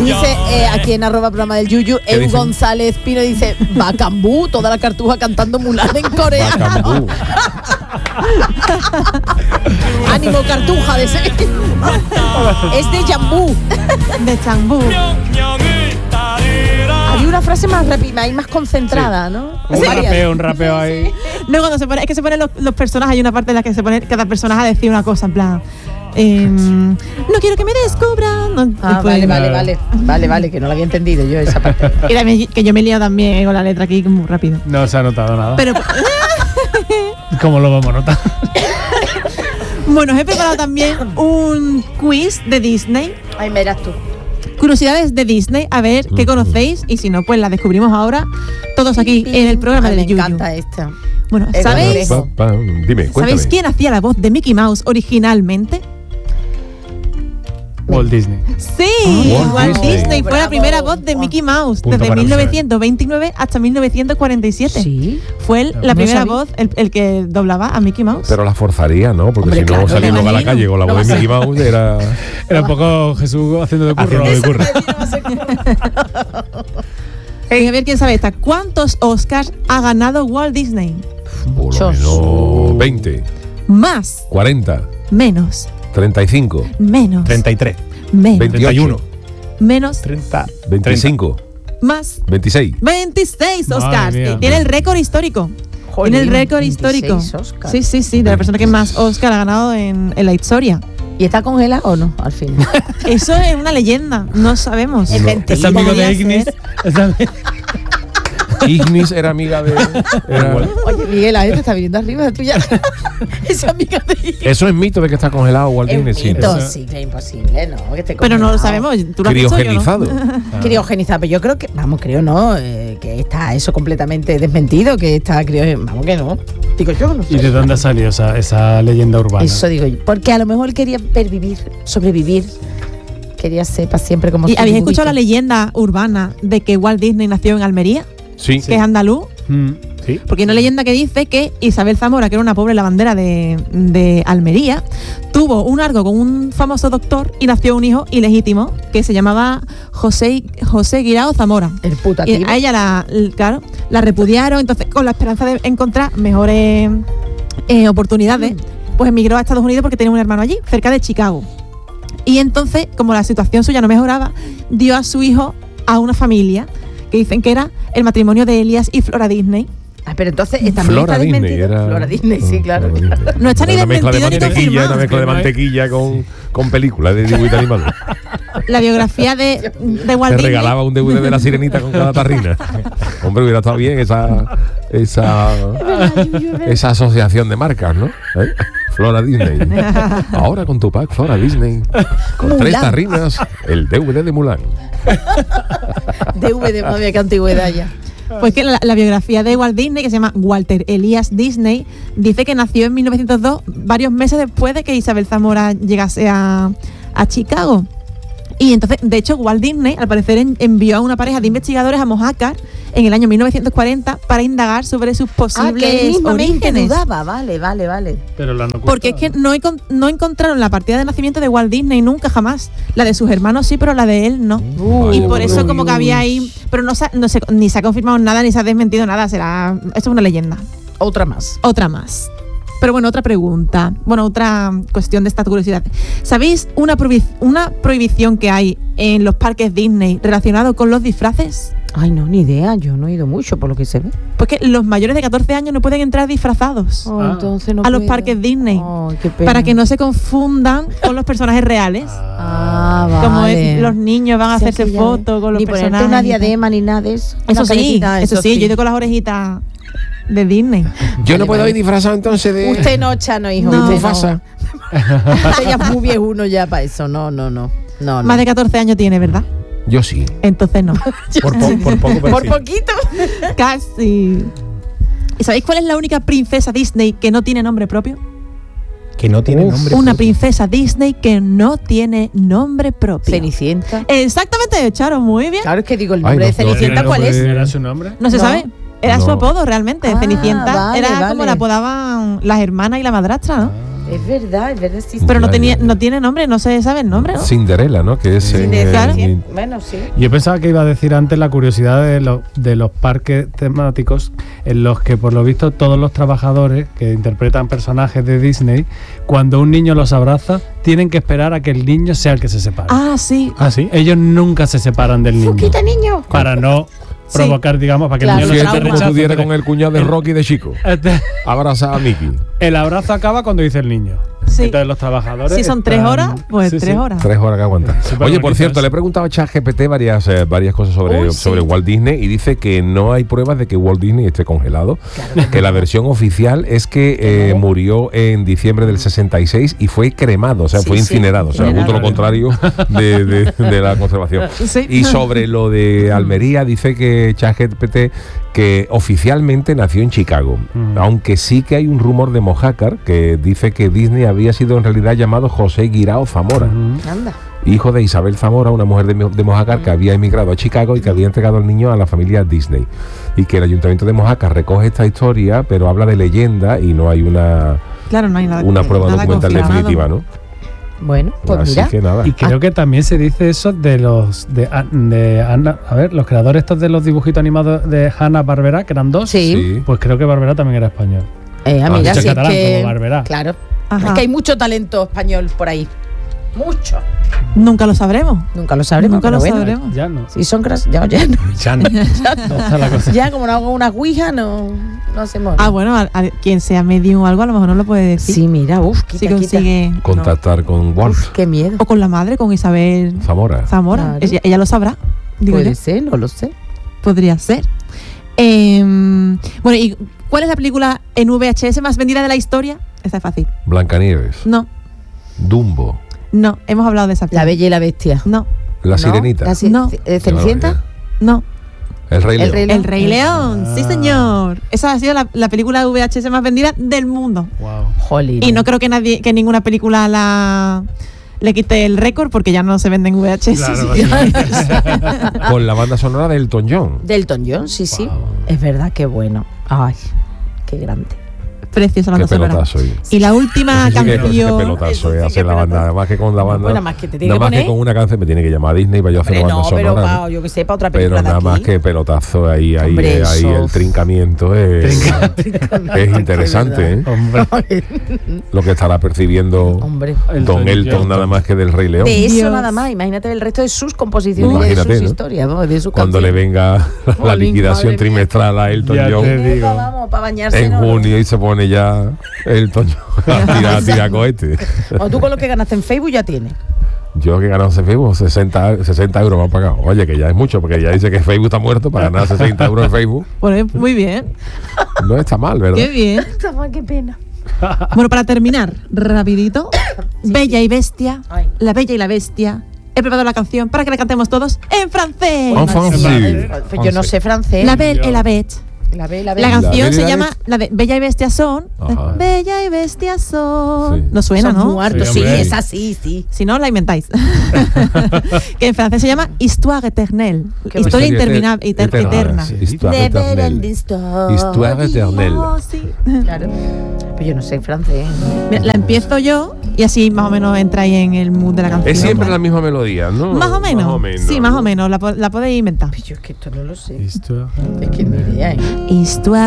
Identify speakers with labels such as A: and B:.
A: Dice aquí en @programa del Yuyu, Eun González Pino dice Bacambú, toda la cartuja cantando Mulan en coreano.
B: Bacambú.
A: Ánimo cartuja de ser. Es de Jambú.
C: De Changbu.
A: Había una frase más rápida y más concentrada, ¿no?
D: Un rapeo ahí.
C: No, cuando se pone, es que se ponen los personajes, hay una parte en la que se pone cada personaje a decir una cosa, en plan. No quiero que me descubran. No,
A: Vale, que no lo había entendido yo esa parte.
C: Y también, que yo me he liado también con la letra aquí muy rápido.
D: No se ha notado nada.
C: Pero
D: ¿cómo lo vamos a notar?
C: bueno, os he preparado también un quiz de Disney.
A: Ay, verás tú.
C: Curiosidades de Disney, a ver qué conocéis y si no, pues las descubrimos ahora todos aquí en el programa del Yuyu.
A: Me encanta esta.
C: Bueno, ¿sabéis?
B: Dime, cuéntame.
C: ¿Sabéis quién hacía la voz de Mickey Mouse originalmente?
D: Walt Disney.
C: Sí, Walt Disney fue la
A: Bravo.
C: primera voz de Mickey Mouse
B: Punto
C: desde
B: para
C: 1929 hasta 1947.
A: Sí.
C: Fue él, la
A: No
C: primera
A: sabía.
C: voz, el que doblaba a Mickey Mouse.
B: Pero la forzaría, ¿no? Porque
A: Hombre,
B: si no,
A: claro,
B: salir
A: me
B: luego a la
A: imagino.
B: calle con la voz de Mickey Mouse era...
D: Era un poco Jesús haciendo de curro.
C: A ver quién sabe esta. ¿Cuántos Oscars ha ganado Walt Disney?
B: Por lo menos 20,
C: Más,
B: 40,
C: menos,
B: 35,
C: menos,
D: 33.
C: menos,
B: 28,
C: menos,
D: 30.
B: 25,
C: más.
B: 26.
C: 26
D: Madre
C: Oscars.
D: mía.
C: Tiene el récord histórico.
A: Jolín,
C: Tiene el récord
A: 26
C: histórico.
A: Oscars.
C: Sí, de la persona que más Oscar ha ganado en la historia.
A: ¿Y está congelado o no? Al fin.
C: Eso es una leyenda, no sabemos.
A: Es mentira.
D: Es amigo
C: Podría
D: de Ignis.
C: ser.
B: Ignis era amiga de...
A: Oye, Miguel, a te está viniendo arriba de tuya. Esa amiga de Ignis.
B: Eso es mito de que está congelado Walt
A: Es
B: Disney.
A: un mito,
B: Sí.
A: sí, que es imposible, ¿no? Que esté
C: Pero no lo
A: congelado.
C: sabemos. ¿Tú lo has dicho,
B: Criogenizado.
C: yo no?
A: Criogenizado, pero yo creo que, creo no, que está eso completamente desmentido, que está criogenizado. Vamos que no. Digo yo, no sé.
D: ¿Y de dónde ha salido esa leyenda urbana?
A: Eso digo yo. Porque a lo mejor quería pervivir, sobrevivir. Quería ser para siempre como
C: ¿Y
A: su
C: habéis
A: dibujito.
C: escuchado la leyenda urbana de que Walt Disney nació en Almería?
B: Sí.
C: Que es andaluz.
D: Sí.
C: Porque hay una leyenda que dice que Isabel Zamora, que era una pobre lavandera de Almería, tuvo un algo con un famoso doctor y nació un hijo ilegítimo que se llamaba José Guirao Zamora.
A: El puta
C: Y
A: tío.
C: a ella la repudiaron, entonces con la esperanza de encontrar mejores oportunidades, pues emigró a Estados Unidos porque tenía un hermano allí, cerca de Chicago. Y entonces, como la situación suya no mejoraba, dio a su hijo a una familia que dicen que era el matrimonio de Elias y Flora Disney.
A: Ah, pero entonces también
B: Flora
A: está
B: Disney
A: desmentido.
B: era...
A: Flora Disney, sí, claro.
B: Flora Disney.
C: No está ni
B: Una mezcla de
C: desmentido ni
B: mantequilla,
C: confirmado.
B: una mezcla de mantequilla con películas de dibujito animado.
C: La biografía de Walt
B: Te
C: Disney.
B: regalaba un DVD de la sirenita con cada tarrina. Hombre, hubiera estado bien esa asociación de marcas, ¿no? Flora Disney. Ahora con tu pack Flora Disney. Con
A: Mulan.
B: 3 tarrinas, el DVD de Mulan.
A: DVD, madre mía, qué antigüedad ya.
C: Pues que la biografía de Walt Disney, que se llama Walter Elias Disney, dice que nació en 1902, varios meses después de que Isabel Zamora llegase a Chicago. Y entonces, de hecho, Walt Disney, al parecer, envió a una pareja de investigadores a Mojácar en el año 1940 para indagar sobre sus posibles
A: que él mismamente
C: orígenes.
A: dudaba, vale.
D: Pero lo han ocultado.
C: Porque es que no encontraron la partida de nacimiento de Walt Disney nunca, jamás. La de sus hermanos sí, pero la de él no. Y por eso como que había ahí... Pero ni se ha confirmado nada, ni se ha desmentido nada. Esto es una leyenda.
A: Otra más.
C: Otra más. Pero bueno, otra pregunta. Bueno, otra cuestión de esta curiosidad. ¿Sabéis una prohibición que hay en los parques Disney relacionado con los disfraces?
A: Ay, no, ni idea. Yo no he ido mucho por lo que se ve.
C: Pues que los mayores de 14 años no pueden entrar disfrazados
A: Entonces no
C: a los
A: puedo.
C: parques Disney.
A: Ay, qué pena.
C: Para que no se confundan con los personajes reales.
A: Vale.
C: Como los niños van a
A: Sí,
C: hacerse
A: sí, ya
C: fotos con los
A: ni ponerte
C: personajes.
A: una
C: y tal.
A: diadema ni nada de eso.
C: Eso
A: Una
C: sí,
A: carecita,
C: eso sí, yo he ido con las orejitas de Disney.
B: Yo no puedo ir disfrazado entonces de...
A: Usted no, Chano, hijo.
C: No.
A: Usted
B: Mufasa.
A: Usted ya es muy viejuno ya para eso. No.
C: Más de 14 años tiene, ¿verdad?
B: Yo sí.
C: Entonces no.
D: Por poco, pero
A: Por
D: sí.
A: poquito.
C: Casi. ¿Y sabéis cuál es la única princesa Disney que no tiene nombre propio?
D: Que no tiene nombre.
C: Una princesa Disney que no tiene nombre propio.
A: Cenicienta.
C: Exactamente, Charo, muy bien.
A: Claro, es que digo, el
B: Ay,
A: nombre
B: no,
A: de Cenicienta,
B: no,
A: ¿cuál
B: no,
A: es?
D: ¿Era su nombre?
C: No se
A: No.
C: sabe. Era su
B: No.
C: apodo realmente.
A: Ah,
C: Cenicienta
A: vale,
C: era
A: vale.
C: como la apodaban las hermanas y la madrastra, ¿no?
A: Es verdad, sí.
C: Pero no,
B: Ya,
C: tenía,
B: ya, ya.
C: no tiene nombre, no se sabe el nombre, ¿no?
B: Cinderella, ¿no? Que es
A: Sí,
C: Claro.
A: bueno, sí.
D: Yo pensaba que iba a decir antes la curiosidad de los parques temáticos en los que, por lo visto, todos los trabajadores que interpretan personajes de Disney, cuando un niño los abraza, tienen que esperar a que el niño sea el que se separe.
C: Ah, sí.
D: ¿Ah, sí? Ellos nunca se separan del niño.
A: ¡Quita, niño!
D: Para no
C: Sí.
D: provocar, digamos, para que
A: Claro,
D: el
B: Si
D: niño
B: es
D: no se
B: como
D: rechace.
B: tú dieras con el cuñado de Rocky de chico. Abraza a Mickey.
D: El abrazo acaba cuando dice el niño.
C: Sí.
D: Entonces los trabajadores.
C: Si son 3
D: están-
C: horas, pues
D: Sí,
C: 3
D: sí.
C: horas.
B: 3 horas que aguanta.
D: Súper
B: Oye, por
D: bonito
B: cierto,
D: eso.
B: le he preguntado a ChatGPT varias cosas
A: Uy, sí.
B: sobre Walt Disney y dice que no hay pruebas de que Walt Disney esté congelado. Que la versión oficial es que murió en diciembre del 66 y fue cremado, o sea,
A: Sí,
B: fue
A: sí,
B: incinerado. O sea,
A: incinerado.
B: justo lo contrario de la conservación.
C: Sí.
B: Y sobre lo de Almería, dice que ChatGPT que oficialmente nació en Chicago, aunque sí que hay un rumor de Mojácar que dice que Disney había sido en realidad llamado José Guirao Zamora,
A: Anda.
B: hijo de Isabel Zamora, una mujer de Mojácar que había emigrado a Chicago y que había entregado al niño a la familia Disney. Y que el ayuntamiento de Mojácar recoge esta historia, pero habla de leyenda y no hay una
C: Claro, no hay nada.
B: prueba
C: nada
B: documental
C: confirmado.
B: definitiva, ¿no?
A: Bueno, pues
B: Así
A: mira.
B: que nada.
D: Y creo que también se dice eso de los los creadores estos de los dibujitos animados de Hanna-Barbera, que eran 2.
A: Sí.
D: Pues creo que Barbera también era español.
A: Mira,
B: dicho
A: si es
D: catalán,
A: que...
D: como Barberá.
A: Claro.
C: Ajá.
A: Es que hay mucho talento español por ahí. Mucho.
C: Nunca lo sabremos.
A: Nunca lo sabremos.
C: Nunca
A: pero
C: lo
A: bueno.
C: sabremos.
D: Ya no.
A: Si son ya no.
D: Ya no. No está la cosa.
A: Ya como no hago una ouija, no hacemos.
C: Ah, bueno, a quien sea medium o algo, a lo mejor no lo puede decir.
A: Sí, mira,
C: Si
A: quita.
C: consigue.
B: Contactar con Walt
A: Uf, qué miedo.
C: O con la madre, con Isabel
B: Zamora.
C: Zamora.
A: Claro.
C: Ella lo sabrá. Digo
A: Puede
C: yo.
A: ser, no lo sé.
C: Podría ser. Bueno, ¿y cuál es la película en VHS más vendida de la historia? Esta es fácil.
B: Blancanieves.
C: No,
B: Dumbo.
C: no, hemos hablado de esa
A: La
C: película.
A: Bella y la Bestia.
C: No,
B: La
A: ¿No?
B: Sirenita.
C: No.
A: ¿Cenicienta?
C: no.
B: El Rey León.
A: Rey
C: El Rey León, sí
D: Ah.
C: señor. Esa ha sido la película VHS más vendida del mundo.
D: Wow.
A: Jolín.
C: Y no creo que ninguna película le quite el récord porque ya no se venden VHS.
D: Claro,
B: Con la banda sonora de Elton John.
A: De Elton John, sí, sí.
B: Wow.
A: Es verdad, qué bueno. Ay, qué grande.
C: Preciosa
B: Qué
C: banda sonora.
B: pelotazo.
C: Y la última
B: Sí, qué
C: canción.
B: pelotazo
A: Eso sí,
B: hacer
A: qué
B: la banda.
A: pelotazo.
B: Más que con la banda.
A: Bueno, más que te tiene
B: nada
A: que
B: más que
A: poner.
B: con una canción me tiene que llamar a Disney para yo hacer
A: Hombre,
B: la banda
A: no, pero
B: sonora.
A: yo que sé, para otra
B: Pero
A: película
B: nada
A: de
B: más
A: aquí.
B: que pelotazo ahí
A: Hombre, eso.
B: el trincamiento es interesante, ¿eh?
D: Hombre.
B: Lo que estará percibiendo
A: Hombre.
B: Don Elton nada más que del Rey León.
A: De eso
C: Dios.
A: nada más, imagínate el resto de sus composiciones y
B: Imagínate,
A: de sus
B: ¿no?
A: historias, ¿no? De sus
B: Cuando le
A: canciones.
B: venga la
A: Jolín,
B: liquidación
A: madre mía.
B: trimestral a Elton
D: Ya
B: John
D: te digo.
A: Vamos, para bañarse.
B: en
A: ¿no?
B: junio y se pone ya Elton John a tirar cohetes.
A: O tú con lo que ganaste en Facebook ya tienes.
B: Yo que he ganado en Facebook 60 euros me han pagado. Oye, que ya es mucho, porque ya dice que Facebook está muerto para ganar 60 euros en Facebook.
C: Bueno, muy bien.
B: No está mal, ¿verdad?
C: Qué bien.
A: Qué pena.
C: Bueno, para terminar, rapidito. Bella y Bestia.
A: Ay.
C: La Bella y la Bestia. He preparado la canción para que la cantemos todos en francés.
B: En francés.
A: Pues yo no sé francés.
C: La Belle et la Bête.
A: La ve,
C: La
B: Bella
C: canción
B: y
C: se
B: la
C: llama
B: Bête.
C: la de Bella y Bestia son.
B: Ajá.
C: Bella y Bestia son.
B: Sí.
C: No suena,
A: Son
C: ¿no?
A: muertos,
D: Sí,
A: sí,
D: hombre.
A: es así, sí.
C: Si no, la inventáis. Que en francés se llama Histoire éternelle.
A: Qué
C: Historia
B: bonito.
C: interminable, eterna.
B: Sí, Histoire éternelle. Histoire éternelle.
C: Oh, sí.
A: Claro. Pero yo no sé francés.
C: Mira, la empiezo yo y así más o menos entráis en el mood de la canción.
B: Es siempre la misma melodía, ¿no?
C: Más o menos. Sí, más o menos. La podéis inventar.
A: Pero yo es que esto no lo sé.
D: Listo.
A: Es que ni idea, ¿eh?
C: Histoire